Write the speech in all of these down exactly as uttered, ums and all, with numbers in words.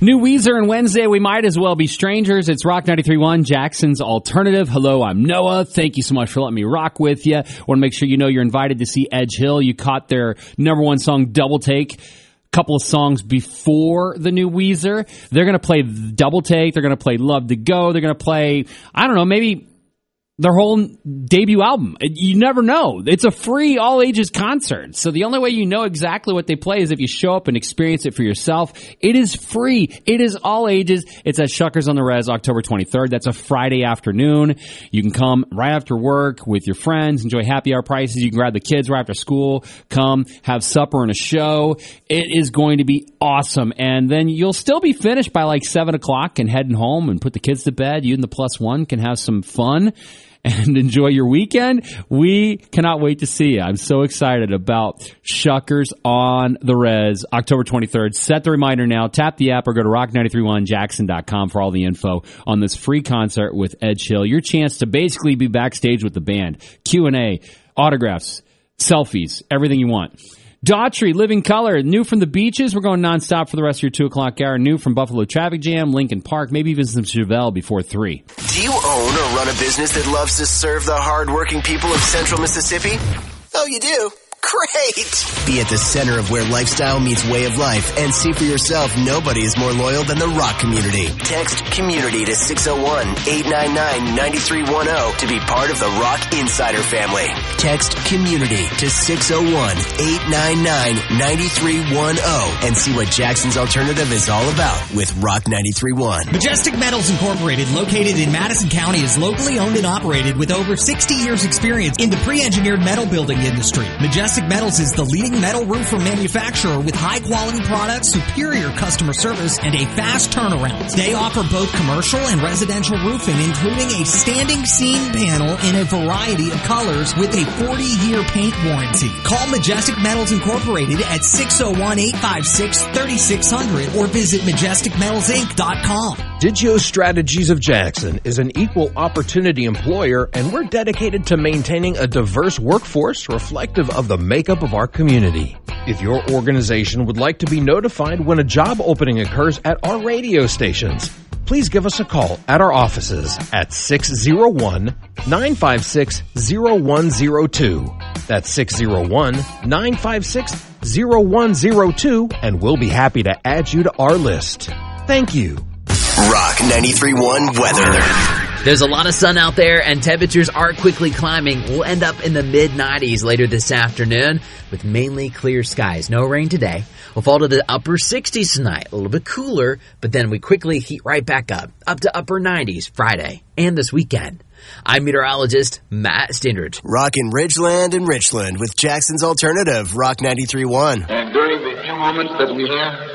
New Weezer and Wednesday, we might as well be strangers. It's Rock ninety-three point one, Jackson's Alternative. Hello, I'm Noah. Thank you so much for letting me rock with you. I want to make sure you know you're invited to see Edge Hill. You caught their number one song, Double Take, a couple of songs before the New Weezer. They're going to play Double Take. They're going to play Love to Go. They're going to play, I don't know, maybe their whole debut album. You never know. It's a free all-ages concert. So the only way you know exactly what they play is if you show up and experience it for yourself. It is free. It is all ages. It's at Shuckers on the Res, October twenty-third. That's a Friday afternoon. You can come right after work with your friends, enjoy happy hour prices. You can grab the kids right after school, come, have supper and a show. It is going to be awesome. And then you'll still be finished by like seven o'clock and heading home and put the kids to bed. You and the plus one can have some fun and enjoy your weekend. We cannot wait to see you. I'm so excited about Shuckers on the Res, October twenty-third. Set the reminder now. Tap the app or go to rock nine three one jackson dot com for all the info on this free concert with Edge Hill. Your chance to basically be backstage with the band. Q and A, autographs, selfies, everything you want. Daughtry, Living Color, new from the beaches. We're going nonstop for the rest of your two o'clock hour. New from Buffalo Traffic Jam, Lincoln Park, maybe even some Chevelle before three. Do you own or run a business that loves to serve the hardworking people of Central Mississippi? Oh, you do? Great! Be at the center of where lifestyle meets way of life and see for yourself nobody is more loyal than the rock community. Text COMMUNITY to six oh one, eight nine nine, nine three one oh to be part of the Rock Insider family. Text COMMUNITY to six oh one, eight nine nine, nine three one oh and see what Jackson's Alternative is all about with Rock ninety-three point one. Majestic Metals Incorporated, located in Madison County, is locally owned and operated with over sixty years experience in the pre-engineered metal building industry. Majestic Majestic Metals is the leading metal roofer manufacturer with high-quality products, superior customer service, and a fast turnaround. They offer both commercial and residential roofing, including a standing seam panel in a variety of colors with a forty-year paint warranty. Call Majestic Metals Incorporated at six oh one, eight five six, three six zero zero or visit majestic metals inc dot com. Digio Strategies of Jackson is an equal opportunity employer, and we're dedicated to maintaining a diverse workforce reflective of the makeup of our community. If your organization would like to be notified when a job opening occurs at our radio stations, please give us a call at our offices at six oh one, nine five six, oh one oh two. That's six oh one, nine five six, oh one oh two, and we'll be happy to add you to our list. Thank you. Rock ninety-three point one weather. There's a lot of sun out there, and temperatures are quickly climbing. We'll end up in the mid nineties later this afternoon with mainly clear skies. No rain today. We'll fall to the upper sixties tonight, a little bit cooler, but then we quickly heat right back up, up to upper nineties Friday and this weekend. I'm meteorologist Matt Steinrich. Rockin' Ridgeland and Richland with Jackson's Alternative, Rock ninety-three point one. And during the few moments that we have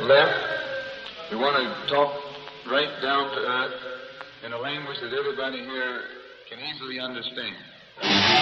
left, we want to talk right down to earth in a language that everybody here can easily understand.